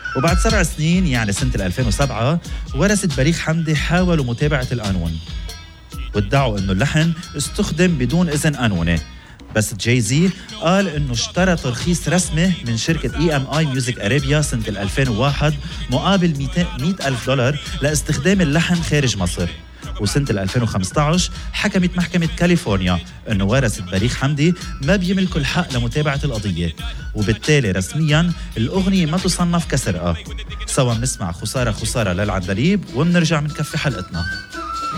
وبعد 7 سنين يعني سنة 2007 ورثة بليغ حمدي حاولوا متابعة القانون وادعوا انه اللحن استخدم بدون اذن قانوني، بس جاي زي قال انه اشترى ترخيص رسمي من شركة EMI Music Arabia سنة 2001 مقابل $100,000 لاستخدام اللحن خارج مصر. وسنة 2015 حكمت محكمة كاليفورنيا انه ورثة بليغ حمدي ما بيملكوا الحق لمتابعة القضية، وبالتالي رسميا الأغنية ما تصنف كسرقة. سوا بنسمع خسارة خسارة للعندليب وبنرجع منكفي حلقتنا.